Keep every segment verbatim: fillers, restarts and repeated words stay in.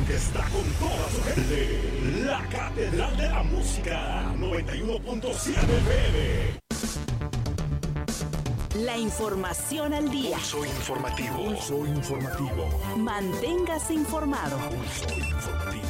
que está con toda su gente. La Catedral de la Música, noventa y uno punto siete F M. La información al día. Pulso informativo. Pulso informativo. Manténgase informado. Pulso informativo.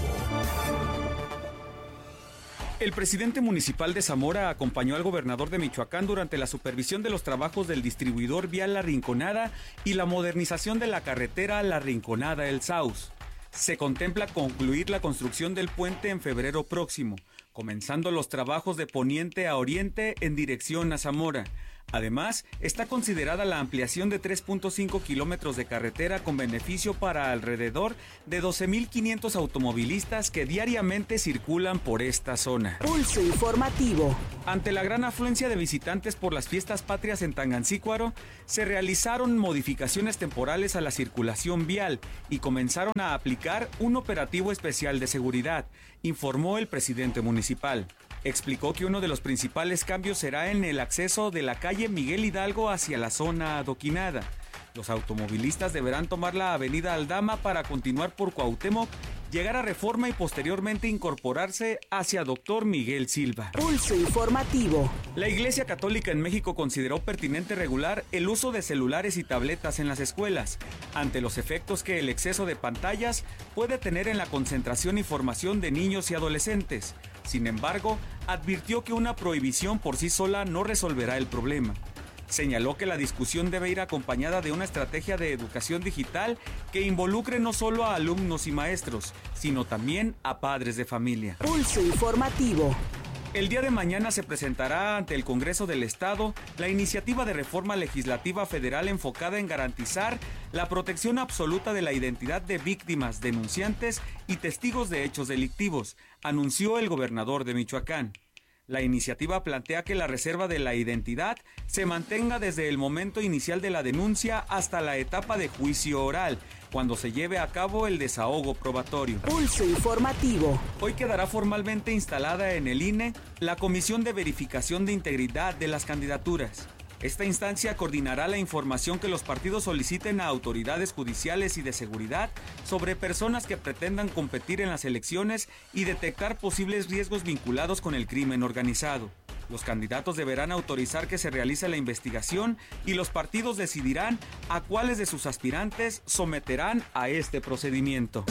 El presidente municipal de Zamora acompañó al gobernador de Michoacán durante la supervisión de los trabajos del distribuidor vial La Rinconada y la modernización de la carretera La Rinconada-El Sauz. Se contempla concluir la construcción del puente en febrero próximo, comenzando los trabajos de poniente a oriente en dirección a Zamora. Además, está considerada la ampliación de tres punto cinco kilómetros de carretera con beneficio para alrededor de doce mil quinientos automovilistas que diariamente circulan por esta zona. Pulso informativo. Ante la gran afluencia de visitantes por las fiestas patrias en Tangancícuaro, se realizaron modificaciones temporales a la circulación vial y comenzaron a aplicar un operativo especial de seguridad, informó el presidente municipal. Explicó que uno de los principales cambios será en el acceso de la calle Miguel Hidalgo hacia la zona adoquinada. Los automovilistas deberán tomar la avenida Aldama para continuar por Cuauhtémoc, llegar a Reforma y posteriormente incorporarse hacia Doctor Miguel Silva. Pulso informativo. La Iglesia Católica en México consideró pertinente regular el uso de celulares y tabletas en las escuelas, ante los efectos que el exceso de pantallas puede tener en la concentración y formación de niños y adolescentes. Sin embargo, advirtió que una prohibición por sí sola no resolverá el problema. Señaló que la discusión debe ir acompañada de una estrategia de educación digital que involucre no solo a alumnos y maestros, sino también a padres de familia. Pulso informativo. El día de mañana se presentará ante el Congreso del Estado la iniciativa de reforma legislativa federal enfocada en garantizar la protección absoluta de la identidad de víctimas, denunciantes y testigos de hechos delictivos, anunció el gobernador de Michoacán. La iniciativa plantea que la reserva de la identidad se mantenga desde el momento inicial de la denuncia hasta la etapa de juicio oral, cuando se lleve a cabo el desahogo probatorio. Pulso informativo. Hoy quedará formalmente instalada en el I N E la Comisión de Verificación de Integridad de las Candidaturas. Esta instancia coordinará la información que los partidos soliciten a autoridades judiciales y de seguridad sobre personas que pretendan competir en las elecciones y detectar posibles riesgos vinculados con el crimen organizado. Los candidatos deberán autorizar que se realice la investigación y los partidos decidirán a cuáles de sus aspirantes someterán a este procedimiento.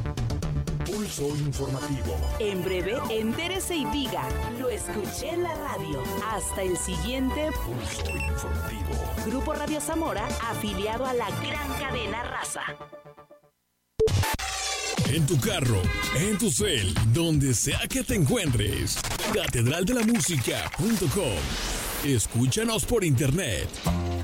Pulso informativo. En breve, entérese y diga, lo escuché en la radio. Hasta el siguiente Pulso informativo. Grupo Radio Zamora, afiliado a la gran cadena Raza. En tu carro, en tu cel, donde sea que te encuentres. catedral de la música punto com. Escúchanos por internet.